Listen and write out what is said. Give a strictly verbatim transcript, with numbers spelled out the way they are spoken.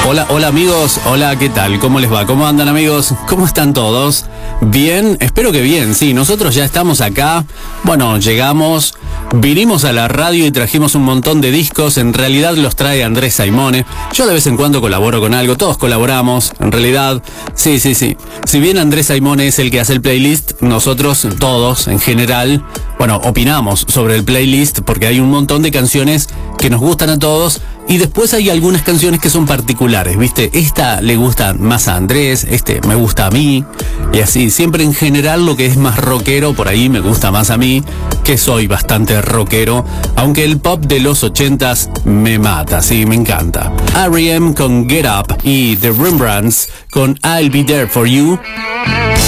Hola, hola amigos, hola, ¿qué tal? ¿Cómo les va? ¿Cómo andan amigos? ¿Cómo están todos? Bien, espero que bien, sí, nosotros ya estamos acá, bueno, llegamos, vinimos a la radio y trajimos un montón de discos, en realidad los trae Andrés Saimone, yo de vez en cuando colaboro con algo, todos colaboramos, en realidad, sí, sí, sí, si bien Andrés Saimone es el que hace el playlist, nosotros, todos, en general, bueno, opinamos sobre el playlist porque hay un montón de canciones que nos gustan a todos y después hay algunas canciones que son particulares, ¿viste? Esta le gusta más a Andrés, este me gusta a mí y así, siempre en general lo que es más rockero por ahí me gusta más a mí, que soy bastante rockero, aunque el pop de los ochentas me mata, sí, me encanta. R E M con Get Up y The Rembrandts con I'll Be There For You.